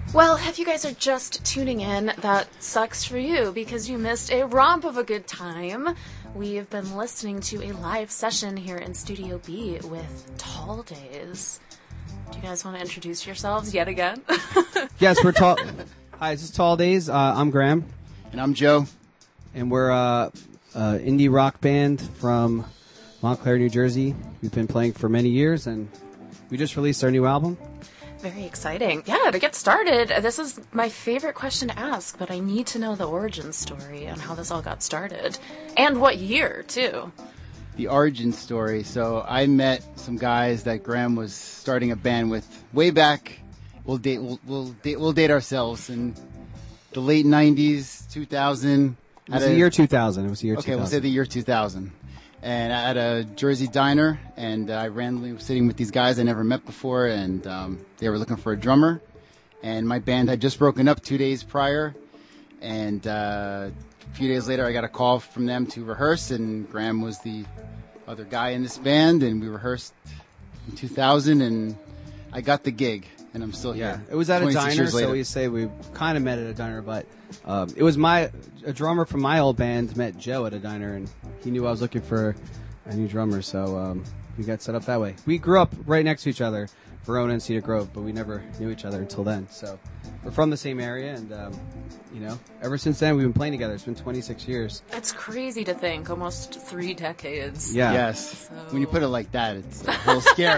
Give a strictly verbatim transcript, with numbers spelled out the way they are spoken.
Well, if you guys are just tuning in, that sucks for you because you missed a romp of a good time. We've been listening to a live session here in Studio B with Tall Days. Do you guys want to introduce yourselves yet again? Yes, we're Tall... Hi, this is Tall Days. Uh, I'm Graham. And I'm Joe. And we're uh, an indie rock band from Montclair, New Jersey. We've been playing for many years, and we just released our new album. Very exciting. Yeah, to get started, this is my favorite question to ask, but I need to know the origin story and how this all got started. And what year, too. The origin story. So I met some guys that Graham was starting a band with way back. We'll date, we'll, we'll date, we'll date ourselves in the late nineties, two thousand. It was the year two thousand. It was the year okay, two thousand. we'll say the year two thousand. And at a Jersey diner, and I randomly was sitting with these guys I never met before, and um, they were looking for a drummer. And my band had just broken up two days prior, and uh, a few days later I got a call from them to rehearse, and Graham was the other guy in this band, and we rehearsed in two thousand, and I got the gig, and I'm still Yeah, here. it was at a diner, years so later. we say we kind of met at a diner, but um, it was my a drummer from my old band met Joe at a diner, and he knew I was looking for a new drummer, so um, we got set up that way. We grew up right next to each other, Verona and Cedar Grove, but we never knew each other until then. So we're from the same area, and um, you know, ever since then we've been playing together. It's been twenty-six years. That's crazy to think, almost three decades. Yeah. Yes. So- When you put it like that, it's a little scary.